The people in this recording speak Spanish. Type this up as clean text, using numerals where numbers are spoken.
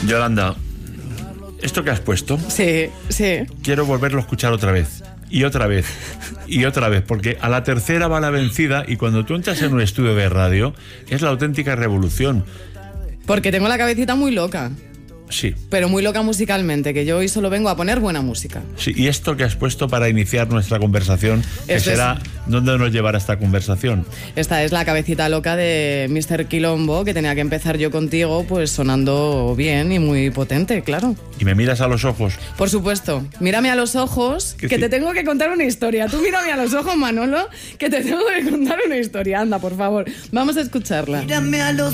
Yolanda, esto que has puesto, Sí. quiero volverlo a escuchar otra vez. Y otra vez. Y otra vez. Porque a la tercera va la vencida. Y cuando tú entras en un estudio de radio, es la auténtica revolución. Porque tengo la cabecita muy loca. Sí. Pero muy loca musicalmente, que yo hoy solo vengo a poner buena música. Sí, y esto que has puesto para iniciar nuestra conversación, que Esto será dónde nos llevará esta conversación. Esta es la cabecita loca de Mr. Quilombo, que tenía que empezar yo contigo, pues sonando bien y muy potente, claro. Y me miras a los ojos. Por supuesto, mírame a los ojos, que te tengo que contar una historia. Tú mírame a los ojos, Manolo, que te tengo que contar una historia. Anda, por favor, vamos a escucharla. Mírame a los